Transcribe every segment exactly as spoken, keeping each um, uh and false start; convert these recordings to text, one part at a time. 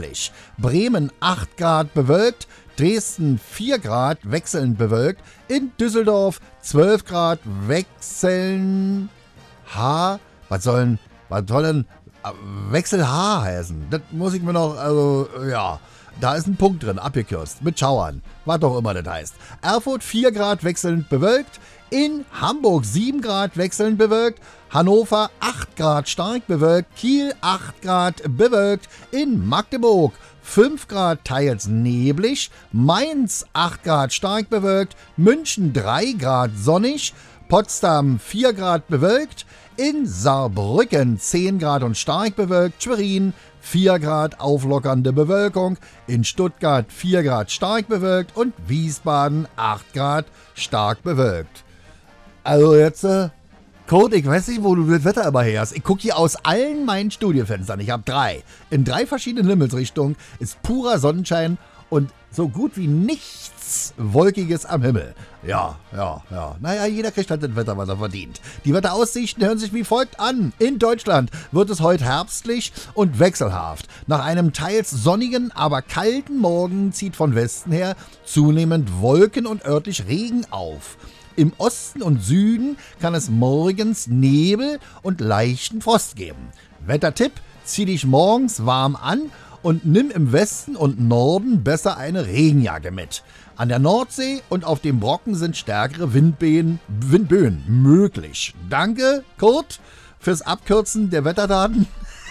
neblig. Bremen acht Grad bewölkt. Dresden vier Grad, wechselnd bewölkt. In Düsseldorf zwölf Grad, wechseln H. Was sollen, was sollen Wechsel H heißen? Das muss ich mir noch, also, ja. Da ist ein Punkt drin, abgekürzt, mit Schauern, was auch immer das heißt. Erfurt vier Grad, wechselnd bewölkt. In Hamburg sieben Grad, wechselnd bewölkt. Hannover acht Grad, stark bewölkt. Kiel acht Grad, bewölkt. In Magdeburg fünf Grad, teils neblig. Mainz acht Grad, stark bewölkt. München drei Grad, sonnig. Potsdam vier Grad, bewölkt. In Saarbrücken zehn Grad und stark bewölkt. Schwerin vier Grad, auflockernde Bewölkung. In Stuttgart vier Grad, stark bewölkt. Und Wiesbaden acht Grad, stark bewölkt. Also jetzt, äh, Kurt, ich weiß nicht, wo du das Wetter immer her hast. Ich gucke hier aus allen meinen Studiofenstern. Ich habe drei. In drei verschiedenen Himmelsrichtungen ist purer Sonnenschein und so gut wie nichts Wolkiges am Himmel. Ja, ja, ja. Naja, jeder kriegt halt das Wetter, was er verdient. Die Wetteraussichten hören sich wie folgt an. In Deutschland wird es heute herbstlich und wechselhaft. Nach einem teils sonnigen, aber kalten Morgen zieht von Westen her zunehmend Wolken und örtlich Regen auf. Im Osten und Süden kann es morgens Nebel und leichten Frost geben. Wettertipp: zieh dich morgens warm an und nimm im Westen und Norden besser eine Regenjacke mit. An der Nordsee und auf dem Brocken sind stärkere Windböen, Windböen möglich. Danke, Kurt, fürs Abkürzen der Wetterdaten.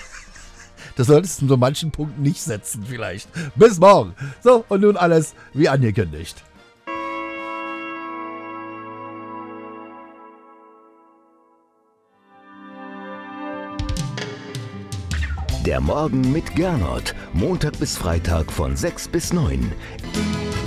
Das solltest du in so manchen Punkten nicht setzen vielleicht. Bis morgen. So, und nun alles wie angekündigt. Der Morgen mit Gernot. Montag bis Freitag von sechs bis neun.